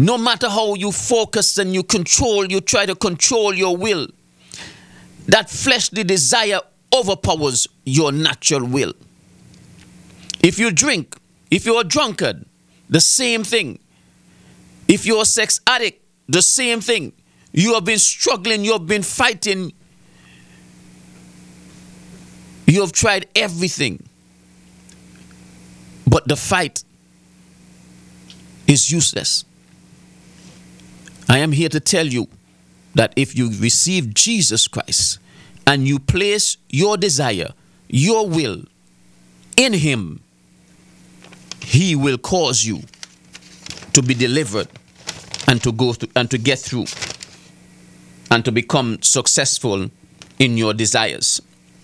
No matter how you focus and you try to control your will, that fleshly desire overpowers your natural will. If you drink, if you're a drunkard, the same thing. If you're a sex addict, the same thing. You have been struggling, you have been fighting. You have tried everything. But the fight is useless. I am here to tell you that if you receive Jesus Christ and you place your desire, your will in him, he will cause you to be delivered and to go through and to get through and to become successful in your desires.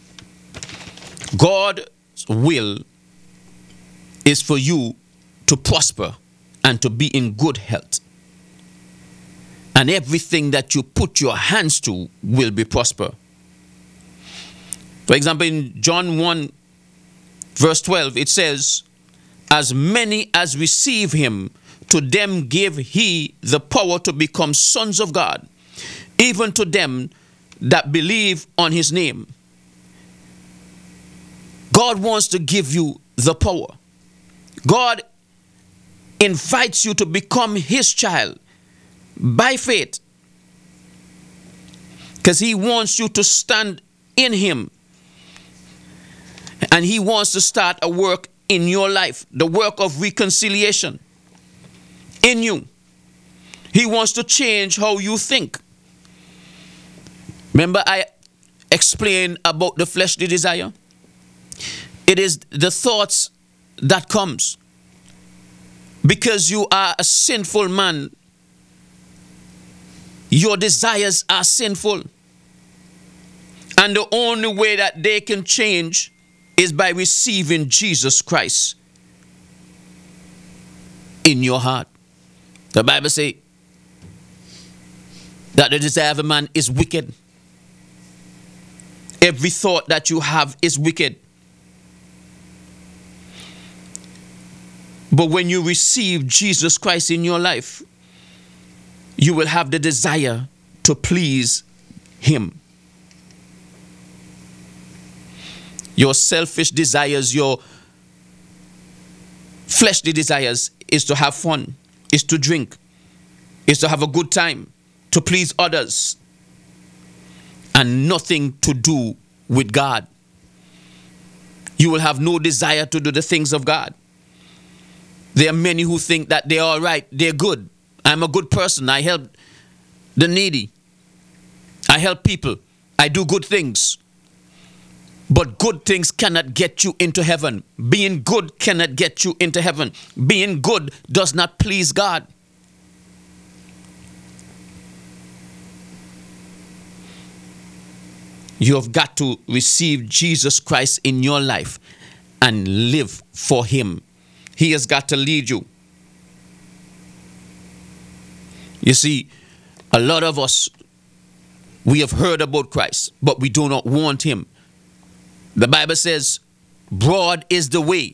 God's will is for you to prosper and to be in good health. And everything that you put your hands to will be prosper. For example, in John 1, verse 12, it says, as many as receive him, to them gave he the power to become sons of God, even to them that believe on his name. God wants to give you the power. God invites you to become his child by faith, because he wants you to stand in him, and he wants to start a work in your life, the work of reconciliation in you. He wants to change how you think. Remember I explained about the fleshly desire? It is the thoughts that comes because you are a sinful man. Your desires are sinful. And the only way that they can change is by receiving Jesus Christ in your heart. The Bible says that the desire of a man is wicked. Every thought that you have is wicked. But when you receive Jesus Christ in your life, you will have the desire to please him. Your selfish desires, your fleshly desires is to have fun, is to drink, is to have a good time, to please others, and nothing to do with God. You will have no desire to do the things of God. There are many who think that they're all right, they're good. I'm a good person. I help the needy. I help people. I do good things. But good things cannot get you into heaven. Being good cannot get you into heaven. Being good does not please God. You have got to receive Jesus Christ in your life and live for him. He has got to lead you. You see, a lot of us, we have heard about Christ, but we do not want him. The Bible says, broad is the way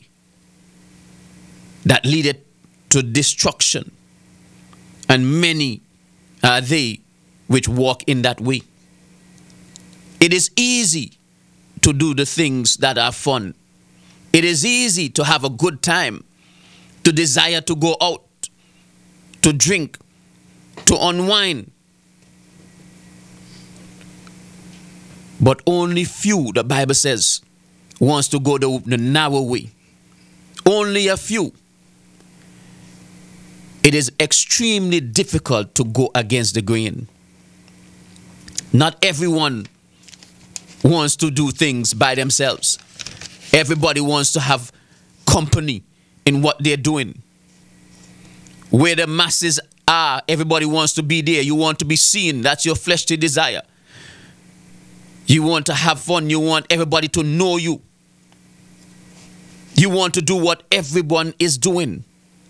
that leadeth to destruction, and many are they which walk in that way. It is easy to do the things that are fun. It is easy to have a good time, to desire to go out, to drink, to unwind. But only few, the Bible says, wants to go the narrow way. Only a few. It is extremely difficult to go against the grain. Not everyone wants to do things by themselves. Everybody wants to have company in what they're doing. Where the masses are, everybody wants to be there. You want to be seen. That's your fleshly desire. You want to have fun. You want everybody to know you. You want to do what everyone is doing.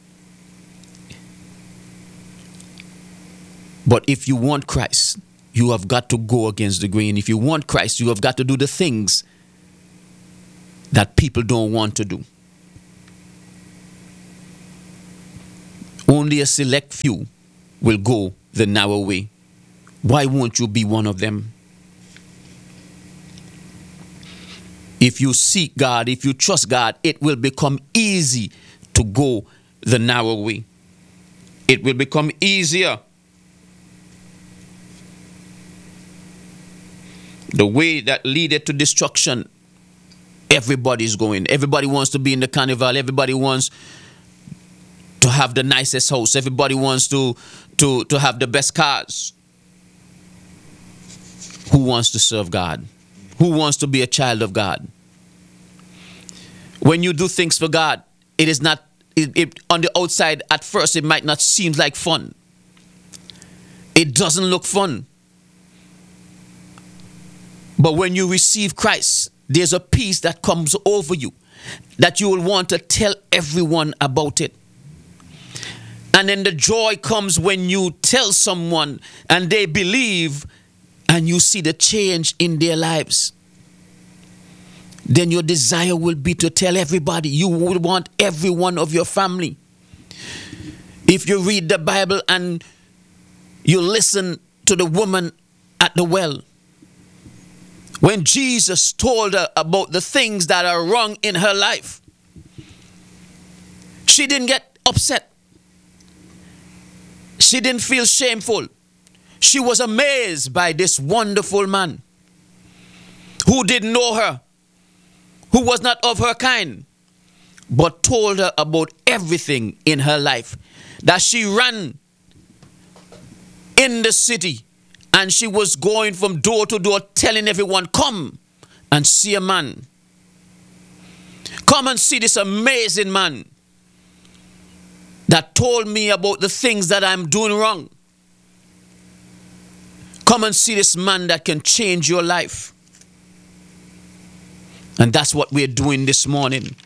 But if you want Christ, you have got to go against the grain. If you want Christ, you have got to do the things that people don't want to do. Only a select few will go the narrow way. Why won't you be one of them? If you seek God, if you trust God, it will become easy to go the narrow way. It will become easier. The way that leadeth to destruction, everybody's going. Everybody wants to be in the carnival. Everybody wants to have the nicest house. Everybody wants to have the best cars. Who wants to serve God? Who wants to be a child of God? When you do things for God, it is not, on the outside, at first, it might not seem like fun. It doesn't look fun. But when you receive Christ, there's a peace that comes over you that you will want to tell everyone about it. And then the joy comes when you tell someone and they believe and you see the change in their lives. Then your desire will be to tell everybody. You will want every one of your family. If you read the Bible and you listen to the woman at the well, when Jesus told her about the things that are wrong in her life, she didn't get upset. She didn't feel shameful. She was amazed by this wonderful man who didn't know her, who was not of her kind, but told her about everything in her life. That she ran in the city and she was going from door to door telling everyone, come and see a man. Come and see this amazing man that told me about the things that I'm doing wrong. Come and see this man that can change your life. And that's what we're doing this morning.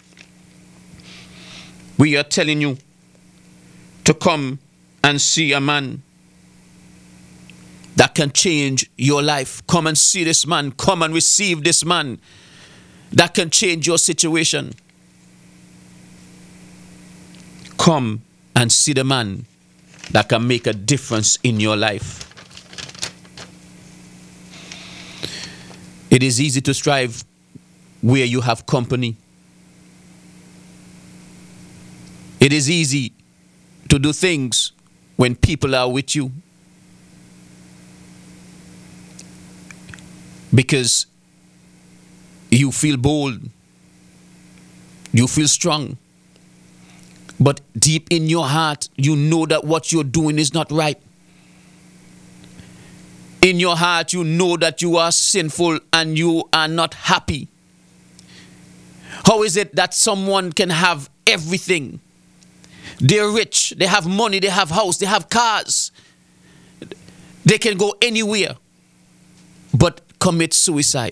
We are telling you to come and see a man that can change your life. Come and see this man. Come and receive this man that can change your situation. Come and see the man that can make a difference in your life. It is easy to strive where you have company. It is easy to do things when people are with you. Because you feel bold. You feel strong. But deep in your heart, you know that what you're doing is not right. In your heart, you know that you are sinful and you are not happy. How is it that someone can have everything? They're rich, they have money, they have house, they have cars. They can go anywhere but commit suicide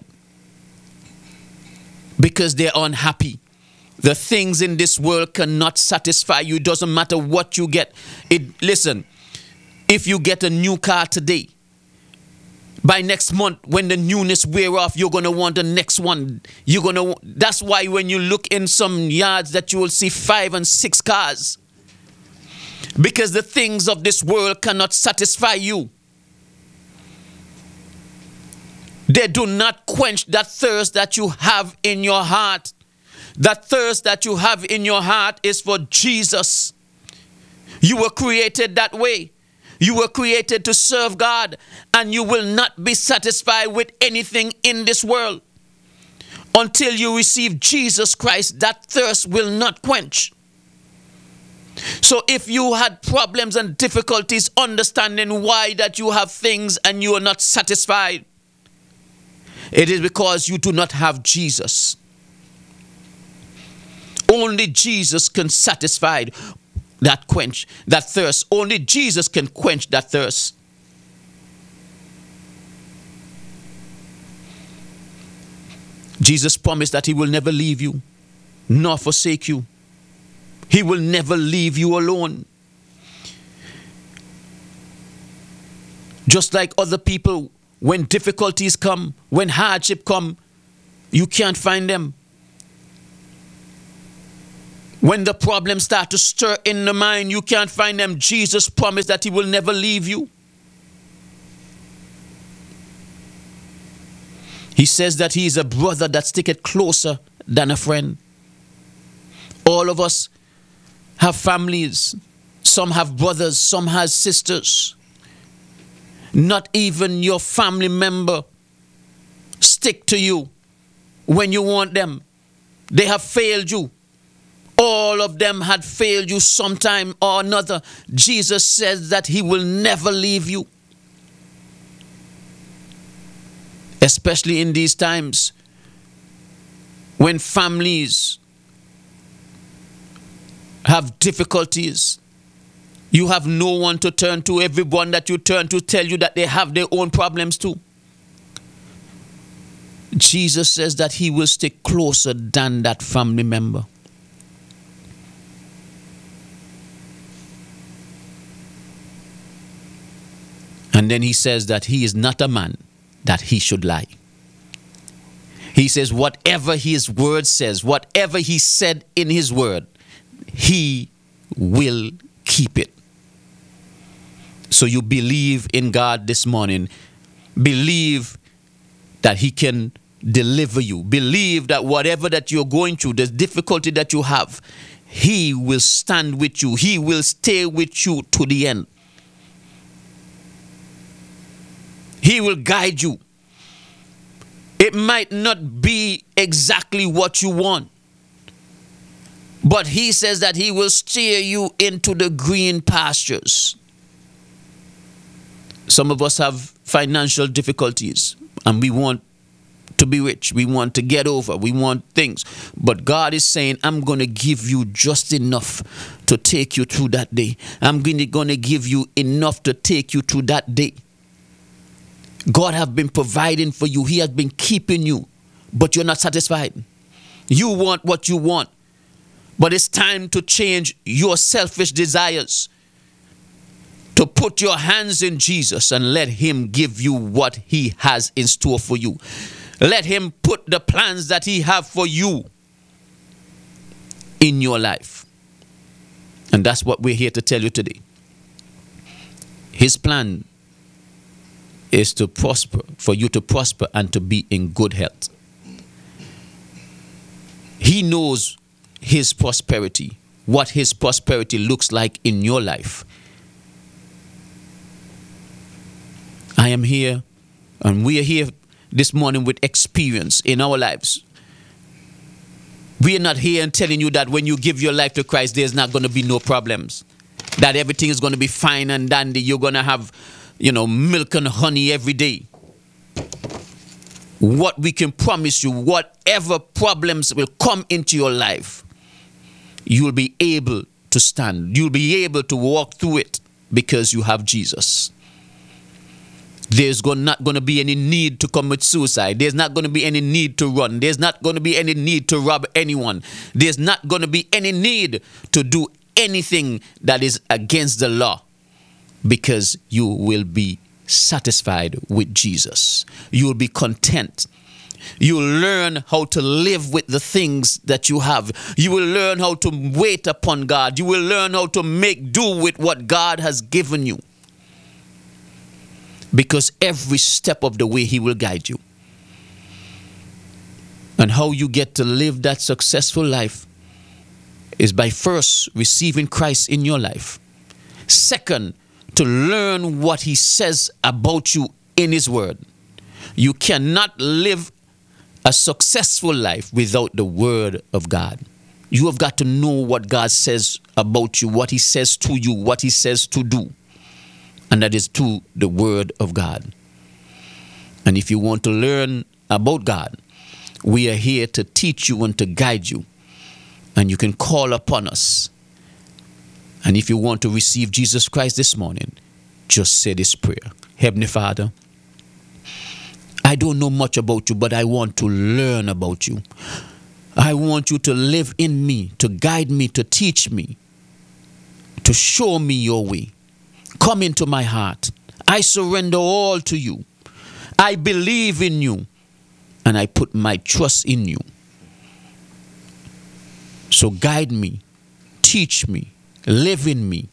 because they're unhappy. The things in this world cannot satisfy you. It doesn't matter what you get. Listen, if you get a new car today, by next month, when the newness wear off, you're going to want the next one. That's why when you look in some yards that you will see 5 and 6 cars. Because the things of this world cannot satisfy you. They do not quench that thirst that you have in your heart. That thirst that you have in your heart is for Jesus. You were created that way. You were created to serve God, and you will not be satisfied with anything in this world. Until you receive Jesus Christ, that thirst will not quench. So if you had problems and difficulties understanding why that you have things and you are not satisfied, it is because you do not have Jesus. Only Jesus can satisfy that thirst. Only Jesus can quench that thirst. Jesus promised that he will never leave you nor forsake you. He will never leave you alone. Just like other people, when difficulties come, when hardship come, you can't find them. When the problems start to stir in the mind, you can't find them. Jesus promised that he will never leave you. He says that he is a brother that sticketh closer than a friend. All of us have families. Some have brothers, some have sisters. Not even your family member stick to you when you want them. They have failed you. All of them had failed you sometime or another. Jesus says that he will never leave you. Especially in these times when families have difficulties. You have no one to turn to. Everyone that you turn to tell you that they have their own problems too. Jesus says that he will stick closer than that family member. And then he says that he is not a man that he should lie. He says whatever his word says, whatever he said in his word, he will keep it. So you believe in God this morning. Believe that he can deliver you. Believe that whatever that you're going through, the difficulty that you have, he will stand with you. He will stay with you to the end. He will guide you. It might not be exactly what you want, but he says that he will steer you into the green pastures. Some of us have financial difficulties and we want to be rich. We want to get over. We want things. But God is saying, I'm going to give you just enough to take you through that day. I'm going to give you enough to take you through that day. God has been providing for you. He has been keeping you, but you're not satisfied. You want what you want, but it's time to change your selfish desires, to put your hands in Jesus and let him give you what he has in store for you. Let him put the plans that he has for you in your life. And that's what we're here to tell you today. His plan is to prosper, for you to prosper and to be in good health. He knows his prosperity, what his prosperity looks like in your life. I am here, and we are here this morning with experience in our lives. We are not here and telling you that when you give your life to Christ, there's not going to be no problems, that everything is going to be fine and dandy. You're going to have milk and honey every day. What we can promise you, whatever problems will come into your life, you'll be able to stand. You'll be able to walk through it because you have Jesus. There's not going to be any need to commit suicide. There's not going to be any need to run. There's not going to be any need to rob anyone. There's not going to be any need to do anything that is against the law, because you will be satisfied with Jesus. You will be content. You will learn how to live with the things that you have. You will learn how to wait upon God. You will learn how to make do with what God has given you. Because every step of the way he will guide you. And how you get to live that successful life is by first receiving Christ in your life. Second, to learn what he says about you in his word. You cannot live a successful life without the word of God. You have got to know what God says about you, what he says to you, what he says to do. And that is through the word of God. And if you want to learn about God, we are here to teach you and to guide you. And you can call upon us. And if you want to receive Jesus Christ this morning, just say this prayer. Heavenly Father, I don't know much about you, but I want to learn about you. I want you to live in me, to guide me, to teach me, to show me your way. Come into my heart. I surrender all to you. I believe in you, and I put my trust in you. So guide me teach me, live in me.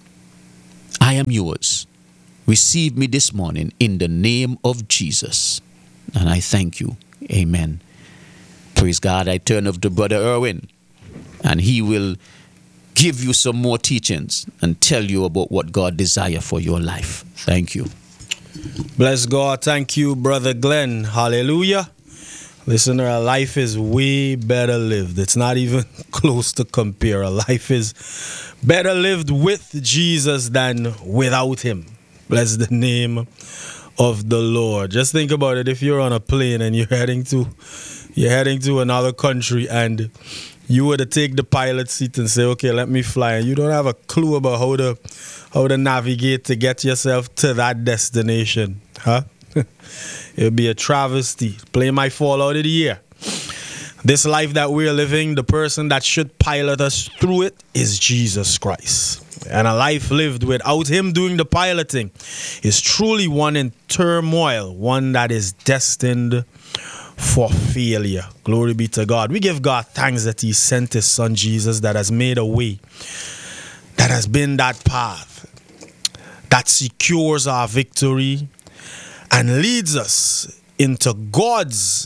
I am yours. Receive me this morning in the name of Jesus. And I thank you. Amen. Praise God. I turn over to Brother Erwin, and he will give you some more teachings and tell you about what God desires for your life. Thank you. Bless God. Thank you, Brother Glenn. Hallelujah. Listen, a life is way better lived. It's not even close to compare. A life is better lived with Jesus than without him. Bless the name of the Lord. Just think about it. If you're on a plane and you're heading to another country, and you were to take the pilot seat and say, okay, let me fly, and you don't have a clue about how to navigate to get yourself to that destination, huh? It would be a travesty. Plane might fall out of the air. This life that we're living, the person that should pilot us through it is Jesus Christ. And a life lived without him doing the piloting is truly one in turmoil, one that is destined for failure. Glory be to God. We give God thanks that he sent his son Jesus, that has made a way, that has been that path that secures our victory and leads us into God's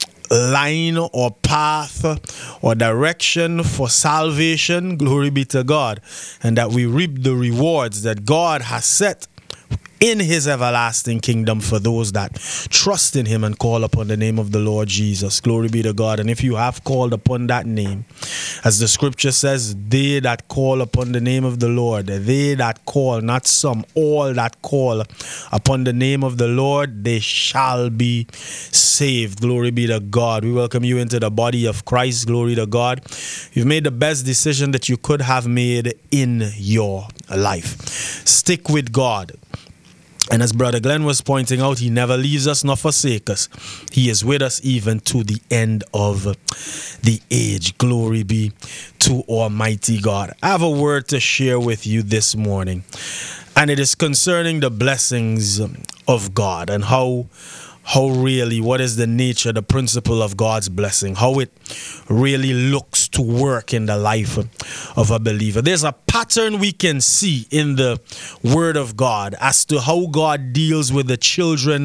line or path or direction for salvation. Glory be to God. And that we reap the rewards that God has set in his everlasting kingdom for those that trust in him and call upon the name of the Lord Jesus. Glory be to God. And if you have called upon that name, as the scripture says, they that call upon the name of the Lord, they that call, not some, all that call upon the name of the Lord, they shall be saved. Glory be to God. We welcome you into the body of Christ. Glory to God. You've made the best decision that you could have made in your life. Stick with God. And as Brother Glenn was pointing out, he never leaves us nor forsakes us. He is with us even to the end of the age. Glory be to Almighty God. I have a word to share with you this morning, and it is concerning the blessings of God and how really, what is the nature, the principle of God's blessing, how it really looks to work in the life of a believer. There's a pattern we can see in the Word of God as to how God deals with the children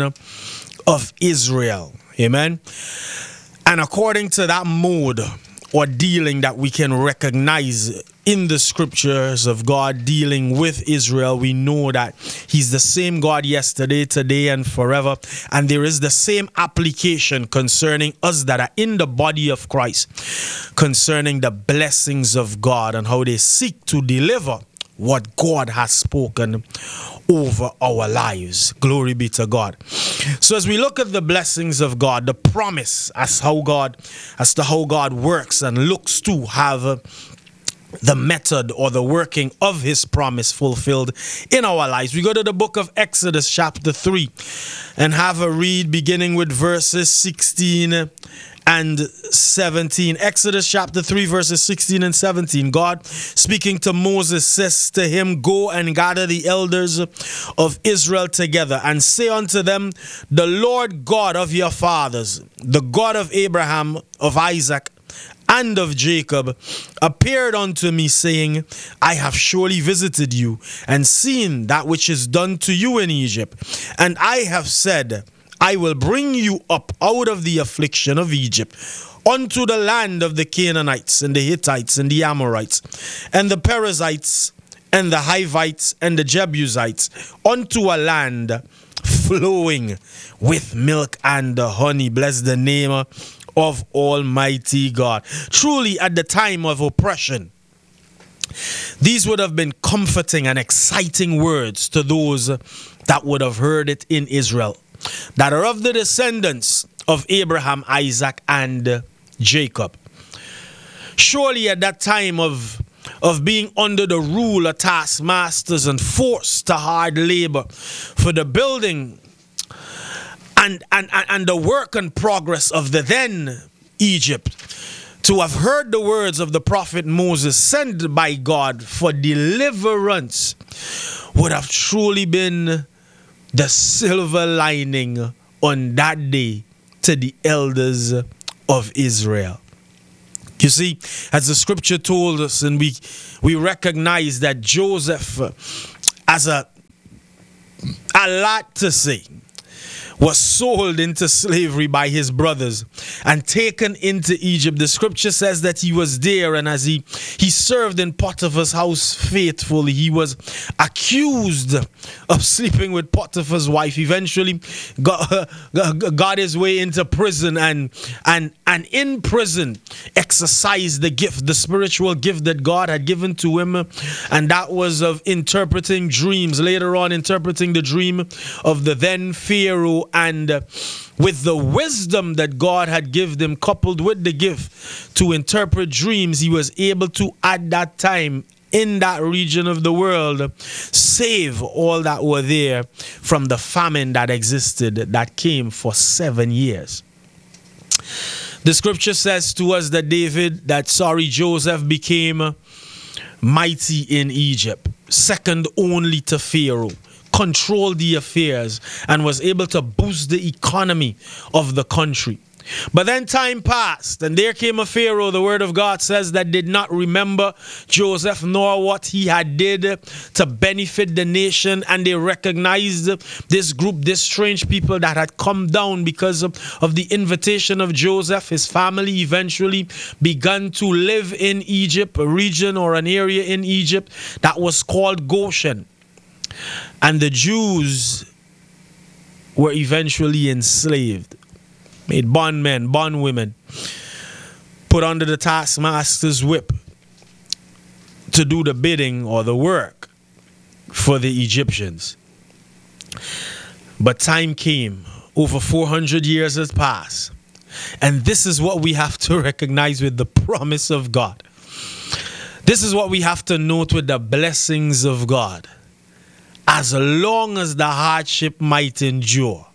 of Israel. Amen. And according to that mode or dealing that we can recognize in the scriptures of God dealing with Israel, we know that he's the same God yesterday, today, and forever. And there is the same application concerning us that are in the body of Christ, concerning the blessings of God and how they seek to deliver what God has spoken over our lives. Glory be to God. So as we look at the blessings of God, the promise as to how God works and looks to have the method or the working of his promise fulfilled in our lives, we go to the book of Exodus chapter 3 and have a read beginning with verses 16 and 17. Exodus chapter 3 verses 16 and 17. God speaking to Moses says to him, "Go and gather the elders of Israel together and say unto them, the Lord God of your fathers, the God of Abraham, of Isaac, and of Jacob, appeared unto me, saying, I have surely visited you and seen that which is done to you in Egypt. And I have said, I will bring you up out of the affliction of Egypt unto the land of the Canaanites and the Hittites and the Amorites and the Perizzites and the Hivites and the Jebusites, unto a land flowing with milk and honey." Bless the name of Almighty God. Truly, at the time of oppression, these would have been comforting and exciting words to those that would have heard it in Israel, that are of the descendants of Abraham, Isaac, and Jacob. Surely at that time of being under the rule of taskmasters and forced to hard labor for the building and the work and progress of the then Egypt, to have heard the words of the prophet Moses sent by God for deliverance would have truly been the silver lining on that day to the elders of Israel. You see, as the scripture told us, and we recognize that Joseph, as a lot to say, was sold into slavery by his brothers and taken into Egypt. The scripture says that he was there, and as he served in Potiphar's house faithfully, he was accused of sleeping with Potiphar's wife. Eventually got his way into prison, and in prison exercised the gift, the spiritual gift that God had given to him, and that was of interpreting dreams. Later on, interpreting the dream of the then Pharaoh, and with the wisdom that God had given him, coupled with the gift to interpret dreams, he was able to, at that time, in that region of the world, save all that were there from the famine that existed, that came for 7 years. The scripture says to us that Joseph became mighty in Egypt, second only to Pharaoh, controlled the affairs, and was able to boost the economy of the country. But then time passed, and there came a Pharaoh, the word of God says, that did not remember Joseph nor what he had did to benefit the nation. And they recognized this group, this strange people that had come down because of the invitation of Joseph. His family eventually began to live in Egypt, a region or an area in Egypt that was called Goshen. And the Jews were eventually enslaved, made bondmen, bondwomen, put under the taskmaster's whip to do the bidding or the work for the Egyptians. But time came, over 400 years has passed, and this is what we have to recognize with the promise of God. This is what we have to note with the blessings of God. As long as the hardship might endure,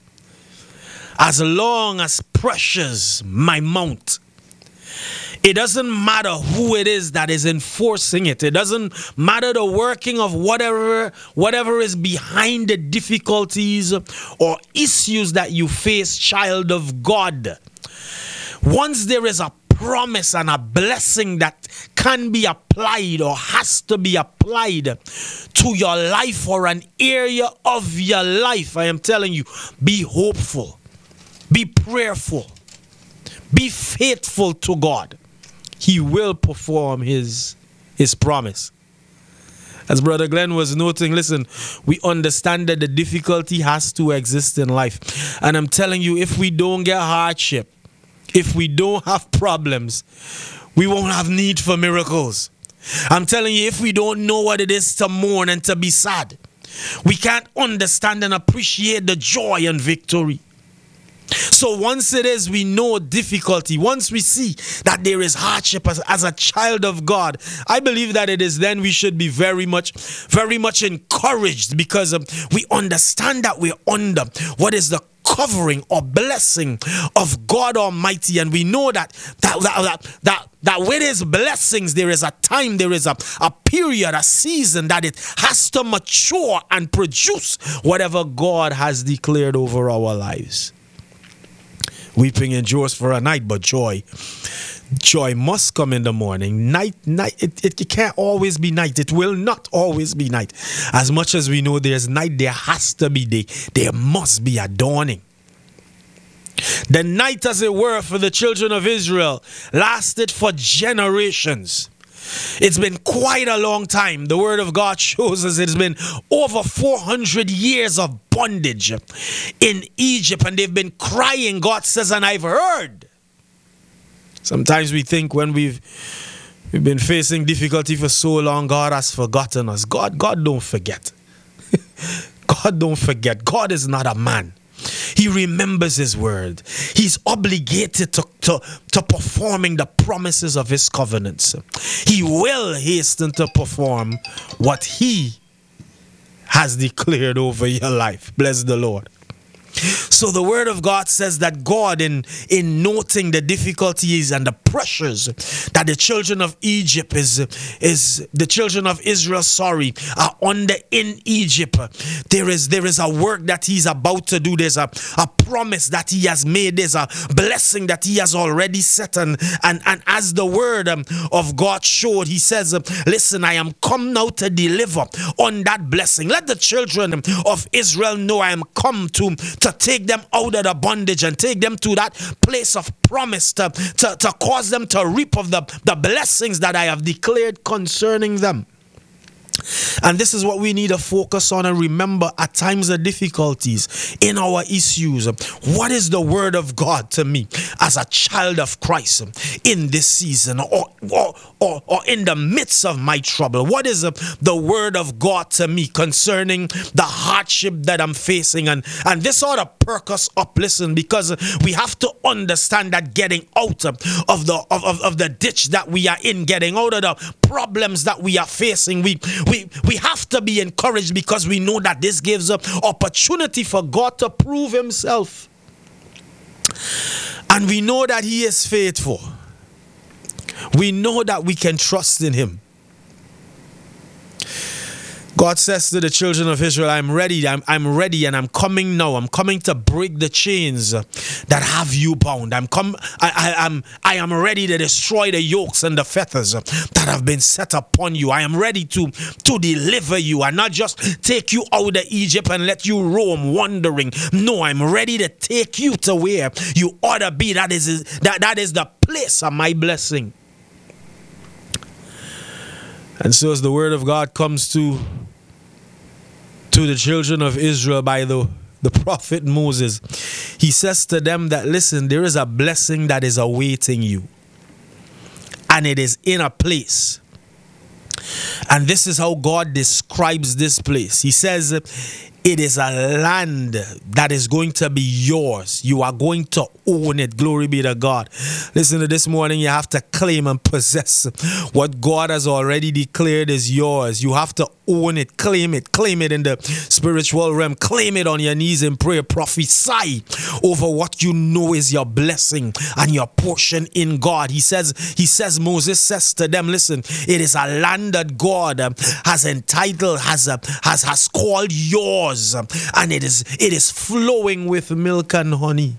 as long as pressures might mount, it doesn't matter who it is that is enforcing it. It doesn't matter the working of whatever is behind the difficulties or issues that you face, child of God. Once there is a promise and a blessing that can be applied or has to be applied to your life or an area of your life, I am telling you, be hopeful, be prayerful, be faithful to God. He will perform his promise. As Brother Glenn was noting, listen, we understand that the difficulty has to exist in life. And I'm telling you, if we don't get hardship, if we don't have problems, we won't have need for miracles. I'm telling you, if we don't know what it is to mourn and to be sad, we can't understand and appreciate the joy and victory. So once it is we know difficulty, once we see that there is hardship as a child of God, I believe that it is then we should be very much encouraged, because we understand that we're under what is the covering or blessing of God Almighty, and we know that with his blessings there is a time, there is a period, a season that it has to mature and produce whatever God has declared over our lives. Weeping endures for a night, but joy must come in the morning. It can't always be night. It will not always be night. As much as we know there's night, there has to be day. There must be a dawning. The night, as it were, for the children of Israel lasted for generations. It's been quite a long time. The word of God shows us it's been over 400 years of bondage in Egypt, and they've been crying. God says, and I've heard. Sometimes we think when we've been facing difficulty for so long, God has forgotten us. God don't forget. God don't forget. God is not a man. He remembers his word. He's obligated to performing the promises of his covenants. He will hasten to perform what he has declared over your life. Bless the Lord. So the word of God says that God, in noting the difficulties and the pressures that the children of Egypt the children of Israel, are under in Egypt, there is a work that he's about to do. There's a promise that he has made. There's a blessing that he has already set, and as the word of God showed, he says, listen, I am come now to deliver on that blessing. Let the children of Israel know I am come to take them out of the bondage and take them to that place of promise, to cause them to reap of the blessings that I have declared concerning them. And this is what we need to focus on and remember at times of difficulties in our issues. What is the word of God to me as a child of Christ in this season or in the midst of my trouble? What is the word of God to me concerning the hardship that I'm facing? And this ought to perk us up, listen, because we have to understand that getting out of the ditch that we are in, getting out of the problems that we are facing, we have to be encouraged, because we know that this gives an opportunity for God to prove himself. And we know that he is faithful. We know that we can trust in him. God says to the children of Israel, I'm ready, I'm ready, and I'm coming now. I'm coming to break the chains that have you bound. I am ready to destroy the yokes and the fetters that have been set upon you. I am ready to deliver you and not just take you out of Egypt and let you roam wandering. No, I'm ready to take you to where you ought to be. That is the place of my blessing. And so as the word of God comes to the children of Israel by the prophet Moses, he says to them that, listen, there is a blessing that is awaiting you. And it is in a place. And this is how God describes this place. He says, it is a land that is going to be yours. You are going to own it. Glory be to God. Listen to this morning. You have to claim and possess what God has already declared is yours. You have to own it. Claim it in the spiritual realm. Claim it on your knees in prayer. Prophesy over what you know is your blessing and your portion in God. Moses says to them, listen, it is a land that God has entitled, has called yours. And it is flowing with milk and honey.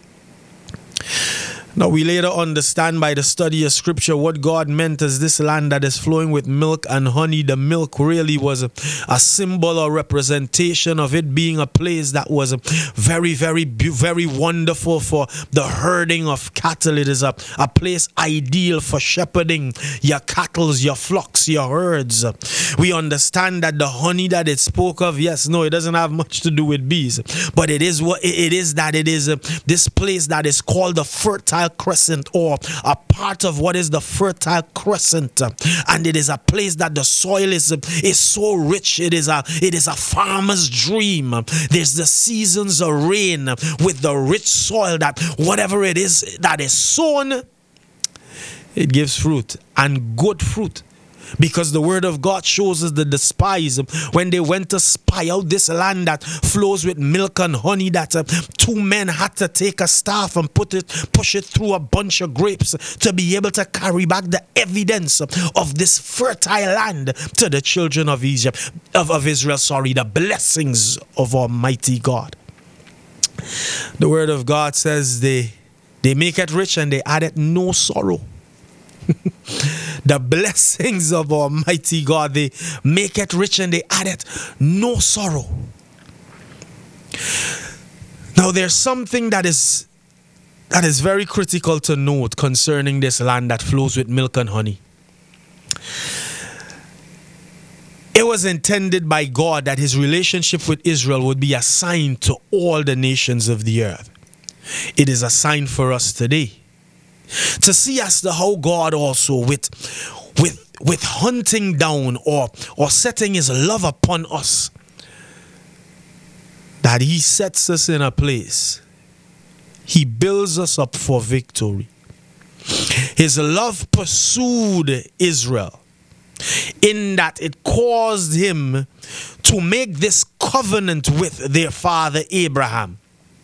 Now we later understand by the study of scripture what God meant as this land that is flowing with milk and honey. The milk really was a symbol or representation of it being a place that was very, very, very wonderful for the herding of cattle. It is a place ideal for shepherding your cattle, your flocks, your herds. We understand that the honey that it spoke of, it doesn't have much to do with bees, but it is this place that is called the Fertile Crescent, or a part of what is the Fertile Crescent, and it is a place that the soil is so rich. It is a farmer's dream. There's the seasons of rain with the rich soil that whatever it is that is sown, it gives fruit, and good fruit. Because the word of God shows us that the spies, when they went to spy out this land that flows with milk and honey, that two men had to take a staff and push it through a bunch of grapes to be able to carry back the evidence of this fertile land to the children of Israel, the blessings of Almighty God. The word of God says they make it rich and they add it no sorrow. The blessings of Almighty God, they make it rich and they add it no sorrow. Now there's something that is very critical to note concerning this land that flows with milk and honey. It was intended by God that his relationship with Israel would be a sign to all the nations of the earth. It is a sign for us today. To see as to how God also with hunting down or setting his love upon us, that he sets us in a place. He builds us up for victory. His love pursued Israel in that it caused him to make this covenant with their father Abraham.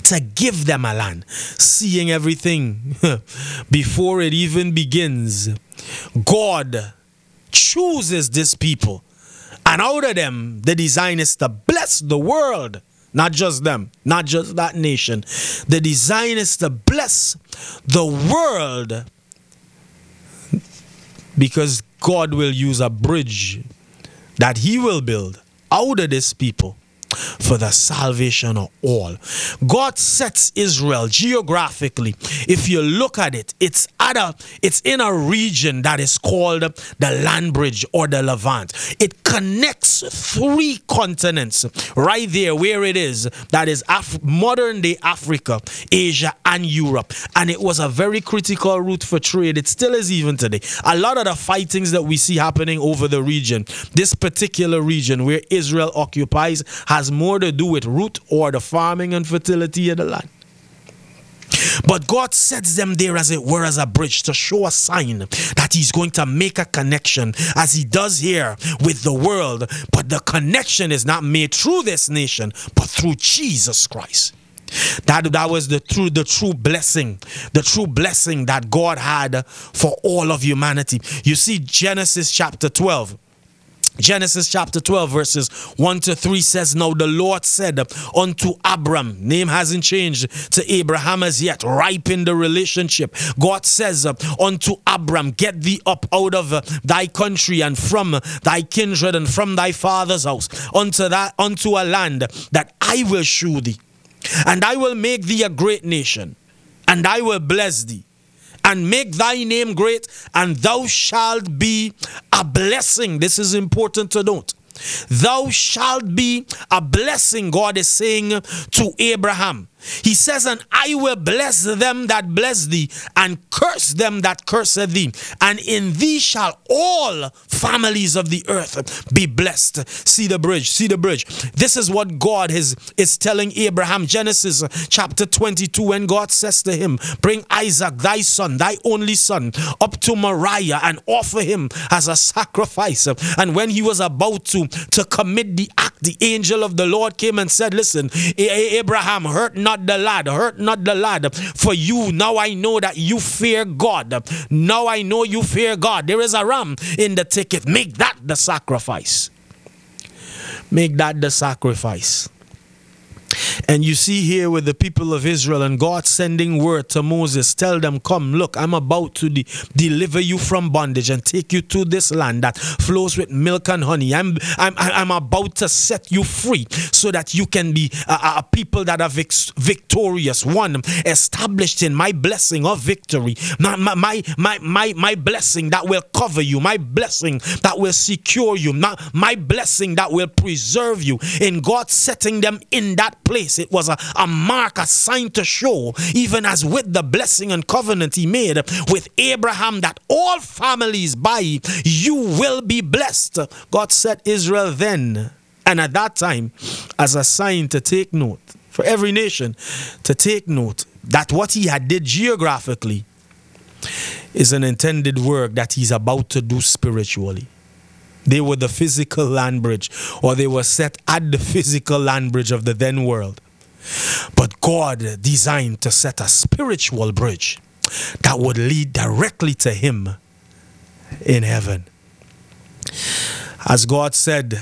to give them a land. Seeing everything before it even begins, God chooses this people. And out of them, the design is to bless the world. Not just them, not just that nation. The design is to bless the world, because God will use a bridge that he will build out of this people for the salvation of all. God sets Israel geographically. If you look at it, it's in a region that is called the land bridge or the Levant. It connects 3 continents right there where it is. That is modern day Africa, Asia, and Europe. And it was a very critical route for trade. It still is even today. A lot of the fightings that we see happening over the region, this particular region where Israel occupies, has more to do with root or the farming and fertility of the land. But God sets them there, as it were, as a bridge to show a sign that he's going to make a connection, as he does here with the world. But the connection is not made through this nation, but through Jesus Christ. That was the true blessing that God had for all of humanity. You see, Genesis chapter 12 verses 1 to 3 says, "Now the Lord said unto Abram," name hasn't changed to Abraham as yet, ripe in the relationship. God says unto Abram, "Get thee up out of thy country and from thy kindred and from thy father's house unto a land that I will shew thee. And I will make thee a great nation, and I will bless thee, and make thy name great, and thou shalt be a blessing." This is important to note. Thou shalt be a blessing, God is saying to Abraham. He says, "And I will bless them that bless thee, and curse them that curse thee. And in thee shall all families of the earth be blessed." See the bridge. This is what God is telling Abraham. Genesis chapter 22, when God says to him, "Bring Isaac, thy son, thy only son, up to Moriah and offer him as a sacrifice." And when he was about to commit the act, the angel of the Lord came and said, "Listen, Abraham, hurt not the lad, for you, now I know that you fear God. Now I know you fear God. There is a ram in the ticket. Make that the sacrifice." Make that the sacrifice. And you see here with the people of Israel, and God sending word to Moses, tell them, "Come, look, I'm about to deliver you from bondage and take you to this land that flows with milk and honey. I'm about to set you free so that you can be a people that are victorious, one established in my blessing of victory, my blessing that will cover you, my blessing that will secure you, my blessing that will preserve you." In God setting them in that place, it was a mark, a sign to show, even as with the blessing and covenant he made with Abraham, that all families by you will be blessed. God set Israel then and at that time as a sign to take note, for every nation to take note, that what he had did geographically is an intended work that he's about to do spiritually. They were the physical land bridge, or they were set at the physical land bridge of the then world. But God designed to set a spiritual bridge that would lead directly to him in heaven. As God said,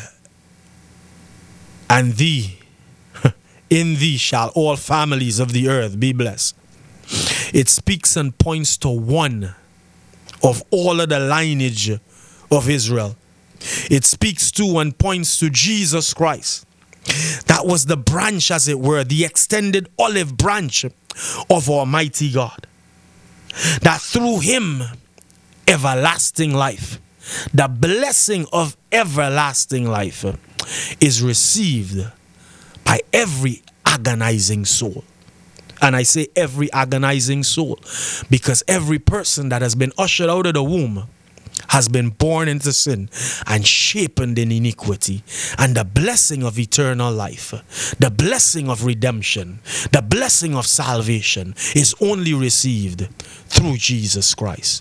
"And in thee shall all families of the earth be blessed." It speaks and points to one of all of the lineage of Israel. It speaks to and points to Jesus Christ. That was the branch, as it were, the extended olive branch of Almighty God. That through him, everlasting life, the blessing of everlasting life, is received by every agonizing soul. And I say every agonizing soul, because every person that has been ushered out of the womb has been born into sin and shapen in iniquity. And the blessing of eternal life, the blessing of redemption, the blessing of salvation is only received through Jesus Christ.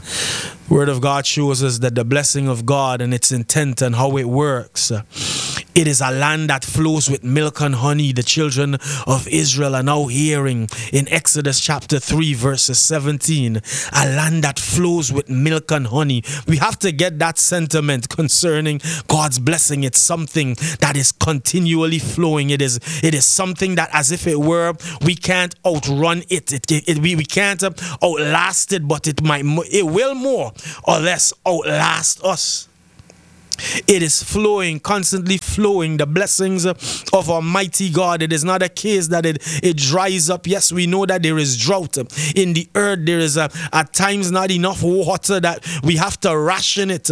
Word of God shows us that the blessing of God and its intent and how it works It is a land that flows with milk and honey. The children of Israel are now hearing in Exodus chapter 3 verses 17. A land that flows with milk and honey. We have to get that sentiment concerning God's blessing. It's something that is continually flowing. It is something that, as if it were, we can't outrun it. We can't outlast it, but it will more or less outlast us. It is flowing, constantly flowing, the blessings of Almighty God. It is not a case that it dries up. Yes, we know that there is drought in the earth. There is at times not enough water, that we have to ration it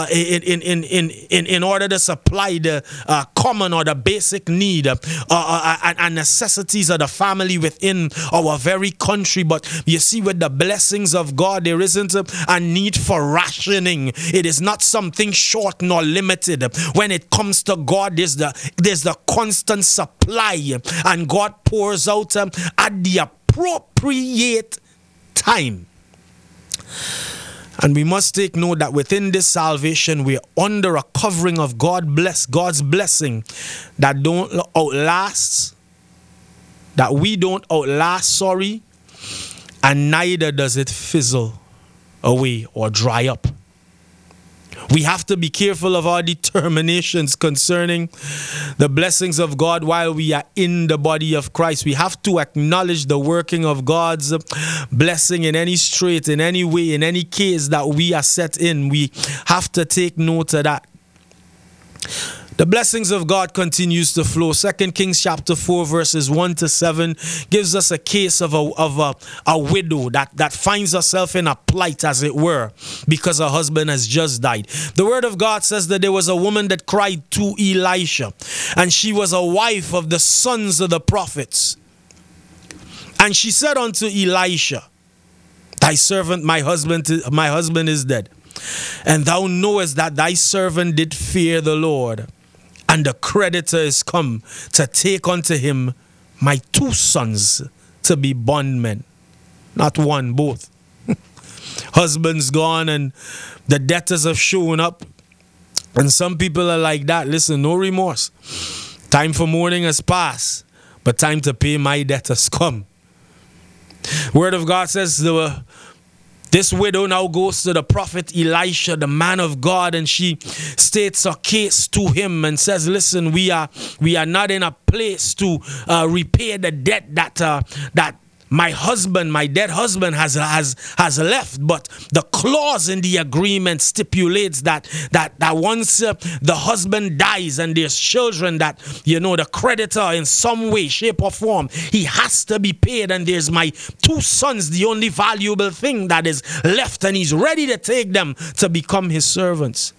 in order to supply the common or the basic need and necessities of the family within our very country. But you see, with the blessings of God, there isn't a need for rationing. It is not something short nor limited. When it comes to God, there's the constant supply, and God pours out at the appropriate time. And we must take note that within this salvation, we're under a covering of God's blessing that don't outlast, that we don't outlast, and neither does it fizzle away or dry up. We have to be careful of our determinations concerning the blessings of God while we are in the body of Christ. We have to acknowledge the working of God's blessing in any strait, in any way, in any case that we are set in. We have to take note of that. The blessings of God continues to flow. 2 Kings chapter 4 verses 1 to 7 gives us a case of a widow that finds herself in a plight, as it were, because her husband has just died. The word of God says that there was a woman that cried to Elisha, and she was a wife of the sons of the prophets. And she said unto Elisha, thy servant, my husband is dead. And thou knowest that thy servant did fear the Lord, and the creditor is come to take unto him my 2 sons to be bondmen. Not one, both. Husband's gone and the debtors have shown up. And some people are like that. Listen, no remorse. Time for mourning has passed, but time to pay my debt has come. Word of God says this widow now goes to the prophet Elisha, the man of God, and she states a case to him and says, listen, we are not in a place to repay the debt that my dead husband has left, but the clause in the agreement stipulates that once the husband dies and there's children, that the creditor in some way, shape or form, he has to be paid, and there's my 2 sons, the only valuable thing that is left, and he's ready to take them to become his servants.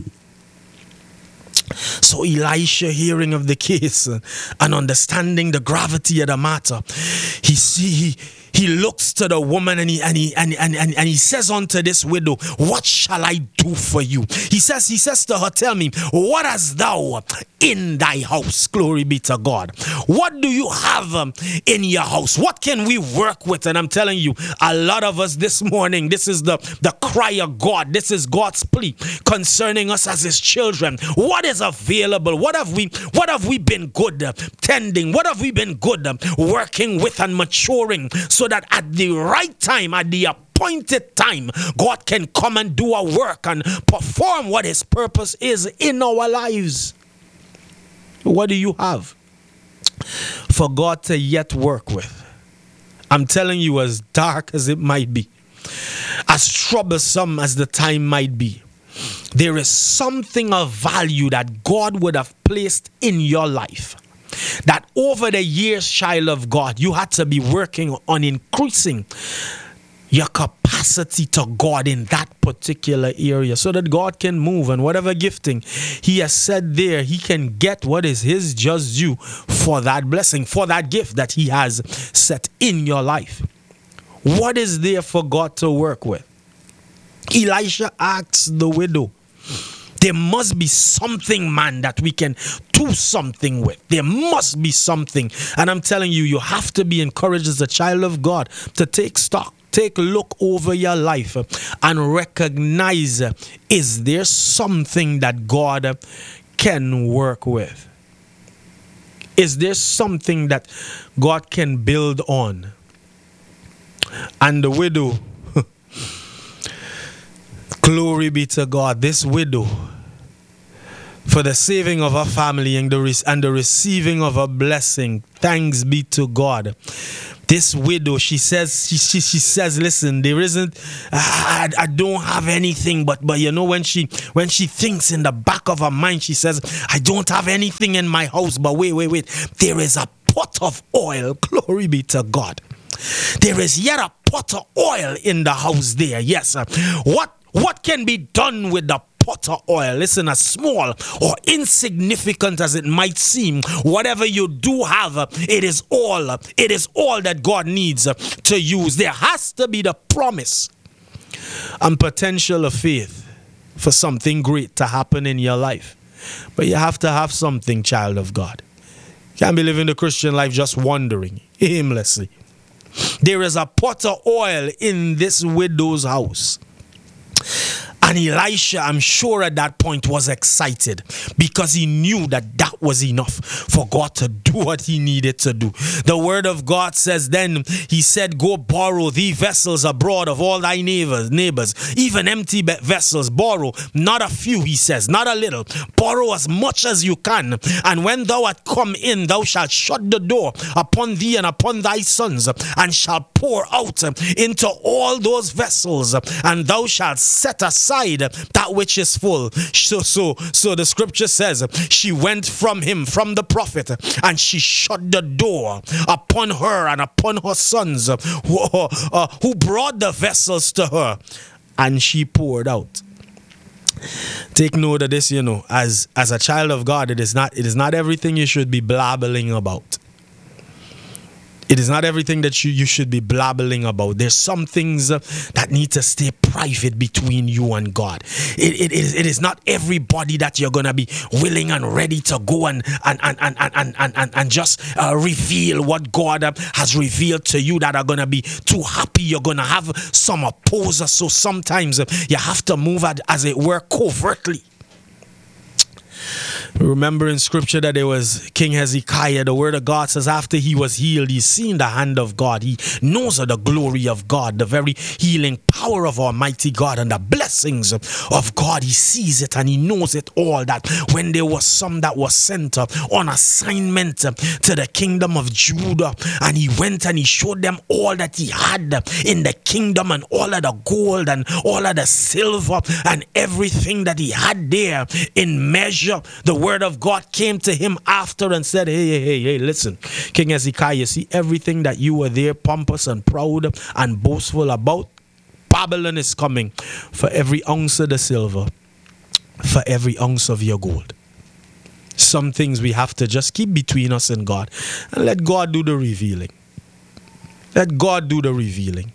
So Elisha, hearing of the case and understanding the gravity of the matter, he looks to the woman and he says unto this widow, what shall I do for you? He says to her, tell me, what hast thou in thy house? Glory be to God. What do you have in your house? What can we work with? And I'm telling you, a lot of us this morning, this is the cry of God. This is God's plea concerning us as his children. What is available? What have we been good tending? What have we been good working with and maturing, so that at the right time, at the appointed time, God can come and do a work and perform what his purpose is in our lives? What do you have for God to yet work with? I'm telling you, as dark as it might be, as troublesome as the time might be, there is something of value that God would have placed in your life, that over the years, child of God, you had to be working on increasing your capacity to God in that particular area, so that God can move, and whatever gifting he has said there, he can get what is his just due for that blessing, for that gift that he has set in your life. What is there for God to work with? Elisha asks the widow, there must be something, man, that we can do something with. There must be something. And I'm telling you, you have to be encouraged as a child of God to take stock. Take a look over your life and recognize, is there something that God can work with? Is there something that God can build on? And the widow, glory be to God, this widow, for the saving of her family and the receiving of a blessing, thanks be to God. This widow, she says, she says, listen, there isn't, I don't have anything, but you know, when she thinks in the back of her mind, she says, I don't have anything in my house, but wait, there is a pot of oil, glory be to God. There is yet a pot of oil in the house there, yes. What can be done with the pot of oil? Listen, as small or insignificant as it might seem, whatever you do have, it is all that God needs to use. There has to be the promise and potential of faith for something great to happen in your life. But you have to have something, child of God. You can't be living the Christian life just wandering aimlessly. There is a pot of oil in this widow's house. And Elisha, I'm sure at that point, was excited because he knew that was enough for God to do what he needed to do. The word of God says, then he said, go borrow thee vessels abroad of all thy neighbors, even empty vessels. Borrow, not a few, he says, not a little. Borrow as much as you can. And when thou art come in, thou shalt shut the door upon thee and upon thy sons, and shalt pour out into all those vessels, and thou shalt set aside that which is full. So the scripture says, she went from him, from the prophet, and she shut the door upon her and upon her sons who brought the vessels to her, and she poured out. Take note of this, as a child of God, it is not everything you should be blabbling about. It is not everything that you should be blabbling about. There's some things that need to stay private between you and God. It is not everybody that you're going to be willing and ready to go and just reveal what God has revealed to you, that are going to be too happy. You're going to have some opposers. So sometimes you have to move as it were covertly. Remember in scripture that there was King Hezekiah. The word of God says after he was healed, he's seen the hand of God. He knows of the glory of God, the very healing power of Almighty God, and the blessings of God. He sees it and he knows it all, that when there was some that was sent on assignment to the kingdom of Judah, and he went and he showed them all that he had in the kingdom, and all of the gold and all of the silver and everything that he had there in measure. The word of God came to him after and said, hey, listen, King Hezekiah, see everything that you were there pompous and proud and boastful about? Babylon is coming for every ounce of the silver, for every ounce of your gold. Some things we have to just keep between us and God, and let God do the revealing. Let God do the revealing.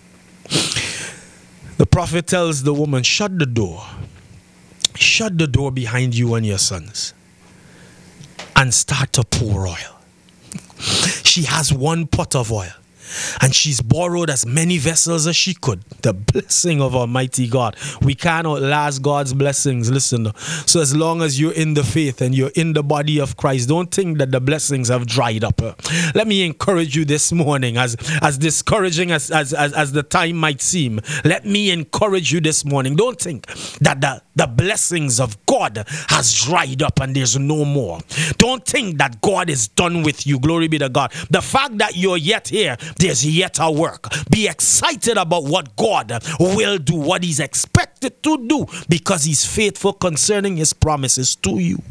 The prophet tells the woman, shut the door. Shut the door behind you and your sons and start to pour oil. She has one pot of oil, and she's borrowed as many vessels as she could. The blessing of Almighty God. We cannot last God's blessings. Listen, so as long as you're in the faith and you're in the body of Christ, don't think that the blessings have dried up. Let me encourage you this morning, as discouraging as the time might seem. Let me encourage you this morning. Don't think that the blessings of God has dried up and there's no more. Don't think that God is done with you. Glory be to God. The fact that you're yet here, there's yet a work. Be excited about what God will do, what he's expected to do, because he's faithful concerning his promises to you.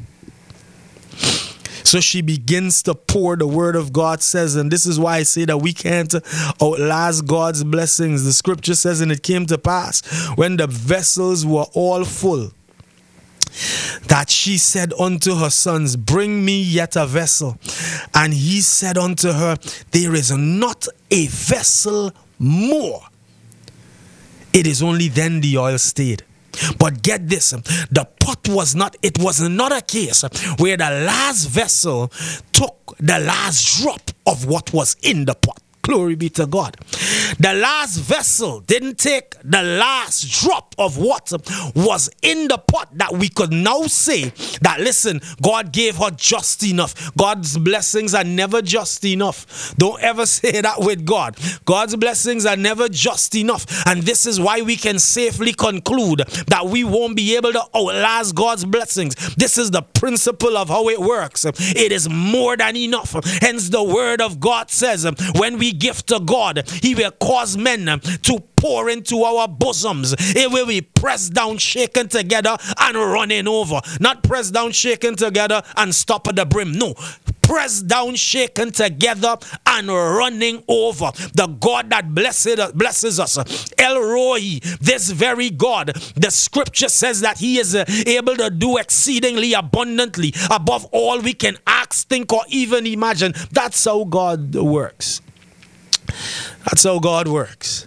So she begins to pour. The word of God says, and this is why I say that we can't outlast God's blessings. The scripture says, and it came to pass when the vessels were all full, that she said unto her sons, bring me yet a vessel. And he said unto her, there is not a vessel more. It is only then the oil stayed. But get this, the pot was not a case where the last vessel took the last drop of what was in the pot. Glory be to God. The last vessel didn't take the last drop of water was in the pot that we could now say that, listen, God gave her just enough. God's blessings are never just enough. Don't ever say that with God. God's blessings are never just enough. And this is why we can safely conclude that we won't be able to outlast God's blessings. This is the principle of how it works. It is more than enough. Hence the word of God says, when we give to God, he will cause men to pour into our bosoms. It will be pressed down, shaken together, and running over. Not pressed down, shaken together, and stop at the brim. No. Pressed down, shaken together, and running over. The God that blesses us, El Roi, this very God, the scripture says that he is able to do exceedingly abundantly above all we can ask, think, or even imagine. That's how God works. That's how God works.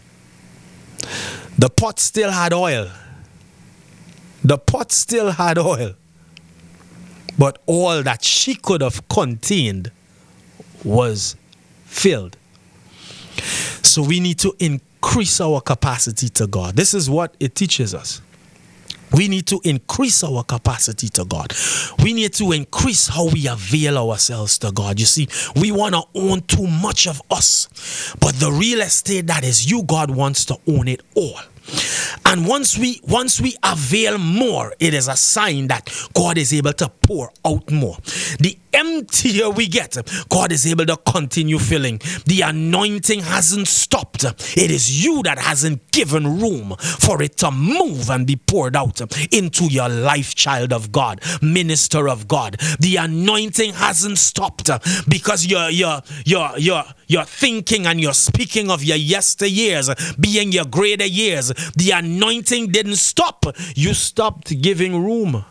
The pot still had oil. The pot still had oil. But all that she could have contained was filled. So we need to increase our capacity to God. This is what it teaches us. We need to increase our capacity to God. We need to increase how we avail ourselves to God. You see, we want to own too much of us. But the real estate that is you, God wants to own it all. And once we avail more, it is a sign that God is able to pour out more. The emptier we get, God is able to continue filling. The anointing hasn't stopped. It is you that hasn't given room for it to move and be poured out into your life, child of God, minister of God. The anointing hasn't stopped because you're thinking and you're speaking of your yesteryears being your greater years. The anointing didn't stop. You stopped giving room.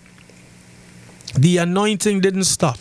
The anointing didn't stop.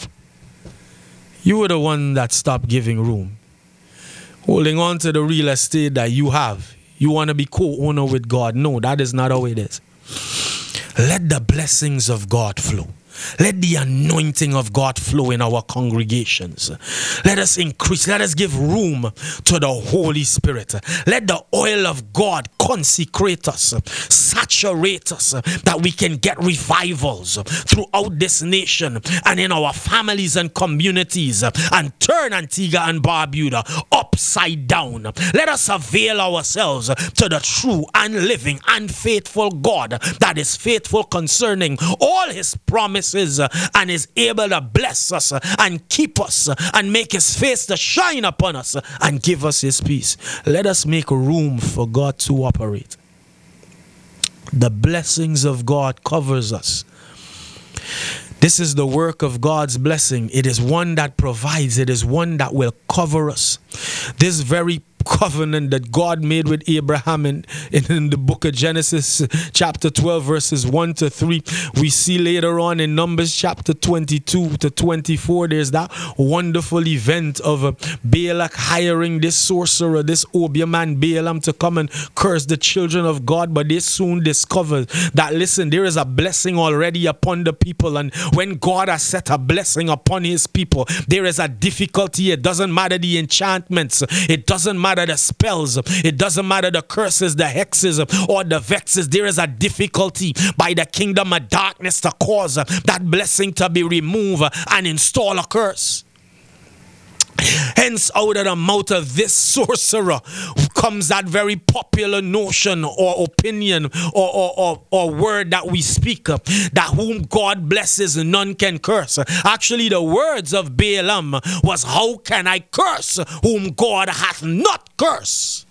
You were the one that stopped giving room. Holding on to the real estate that you have. You want to be co-owner with God. No, that is not how it is. Let the blessings of God flow. Let the anointing of God flow in our congregations. Let us increase. Let us give room to the Holy Spirit. Let the oil of God consecrate us, saturate us, that we can get revivals throughout this nation and in our families and communities, and turn Antigua and Barbuda upside down. Let us avail ourselves to the true and living and faithful God that is faithful concerning all his promises and is able to bless us and keep us and make his face to shine upon us and give us his peace. Let us make room for God to operate. The blessings of God covers us. This is the work of God's blessing. It is one that provides. It is one that will cover us. This very covenant that God made with Abraham in the book of Genesis chapter 12 verses 1 to 3. We see later on in Numbers chapter 22 to 24, there's that wonderful event of Balak hiring this sorcerer, this Obeah man Balaam, to come and curse the children of God. But they soon discovered that, listen, there is a blessing already upon the people, and when God has set a blessing upon his people, there is a difficulty. It doesn't matter the enchantments, it doesn't matter the spells, it doesn't matter the curses, the hexes, or the vexes. There is a difficulty by the kingdom of darkness to cause that blessing to be removed and install a curse. Hence, out of the mouth of this sorcerer comes that very popular notion or opinion or word that we speak, that whom God blesses, none can curse. Actually, the words of Balaam was, how can I curse whom God hath not cursed?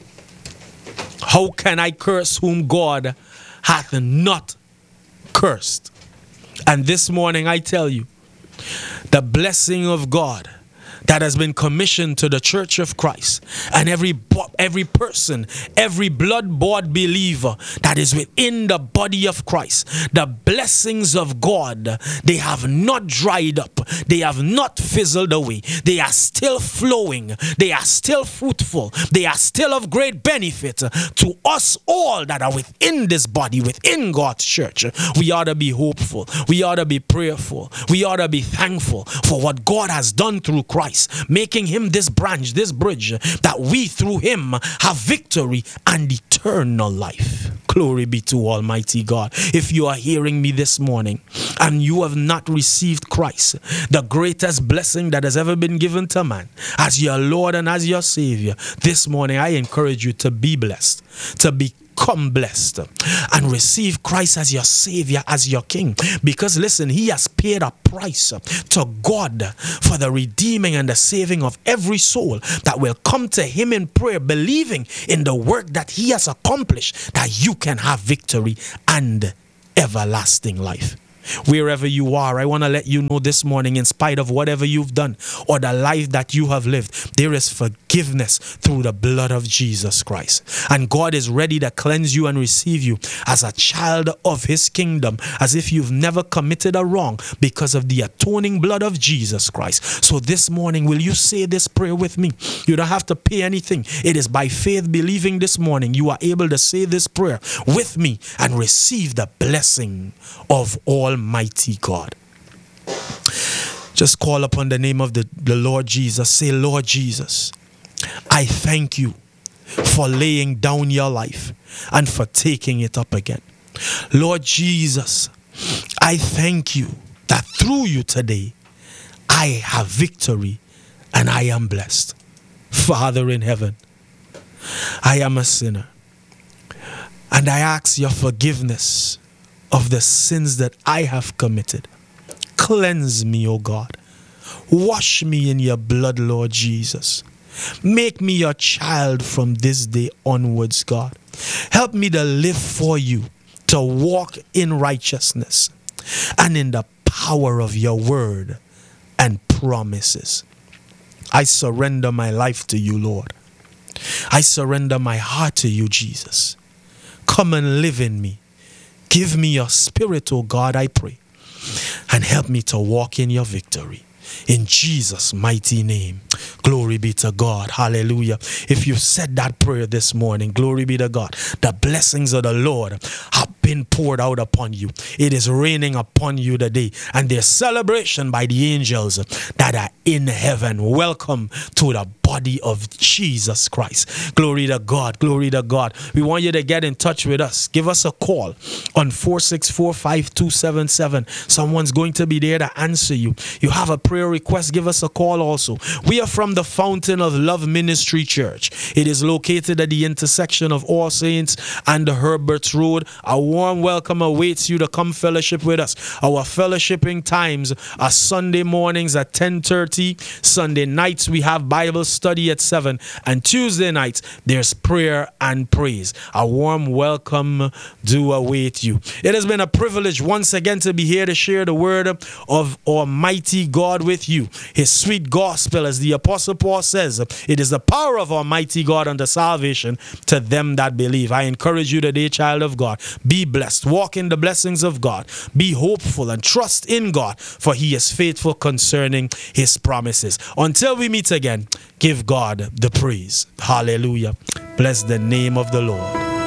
How can I curse whom God hath not cursed? And this morning I tell you, the blessing of God that has been commissioned to the Church of Christ and every person, every blood-bought believer that is within the body of Christ, the blessings of God, they have not dried up. They have not fizzled away. They are still flowing. They are still fruitful. They are still of great benefit to us all that are within this body, within God's church. We ought to be hopeful. We ought to be prayerful. We ought to be thankful for what God has done through Christ, making him this branch, this bridge, that we through him have victory and eternal life. Glory be to Almighty God. If you are hearing me this morning and you have not received Christ, the greatest blessing that has ever been given to man, as your Lord and as your Savior, this morning I encourage you to be blessed, to become blessed, and receive Christ as your Savior, as your King. Because listen, he has paid a price to God for the redeeming and the saving of every soul that will come to him in prayer, believing in the work that he has accomplished, that you can have victory and everlasting life. Wherever you are, I want to let you know this morning, in spite of whatever you've done or the life that you have lived, there is forgiveness through the blood of Jesus Christ. And God is ready to cleanse you and receive you as a child of his kingdom, as if you've never committed a wrong, because of the atoning blood of Jesus Christ. So this morning, will you say this prayer with me? You don't have to pay anything. It is by faith believing this morning you are able to say this prayer with me and receive the blessing of Almighty God. Just call upon the name of the Lord Jesus. Say, Lord Jesus, I thank you for laying down your life and for taking it up again. Lord Jesus, I thank you that through you today, I have victory and I am blessed. Father in heaven, I am a sinner, and I ask your forgiveness of the sins that I have committed. Cleanse me, O God. Wash me in your blood, Lord Jesus. Make me your child from this day onwards, God. Help me to live for you, to walk in righteousness and in the power of your word and promises. I surrender my life to you, Lord. I surrender my heart to you, Jesus. Come and live in me. Give me your spirit, O God, I pray, and help me to walk in your victory. In Jesus' mighty name. Glory be to God. Hallelujah. If you said that prayer this morning, glory be to God. The blessings of the Lord have been poured out upon you. It is raining upon you today. And there's celebration by the angels that are in heaven. Welcome to the body of Jesus Christ. Glory to God. Glory to God. We want you to get in touch with us. Give us a call on 464-5277. Someone's going to be there to answer you. You have a prayer request, give us a call also. We are from the Fountain of Love Ministry Church. It is located at the intersection of All Saints and the Herberts Road. A warm welcome awaits you to come fellowship with us. Our fellowshipping times are Sunday mornings at 10:30. Sunday nights we have Bible study at 7. And Tuesday nights there's prayer and praise. A warm welcome do await you. It has been a privilege once again to be here to share the word of Almighty God with you. His sweet gospel, as the Apostle Paul says, it is the power of Almighty God unto salvation to them that believe. I encourage you today, child of God, be blessed. Walk in the blessings of God. Be hopeful and trust in God, for he is faithful concerning his promises. Until we meet again, give God the praise. Hallelujah. Bless the name of the Lord.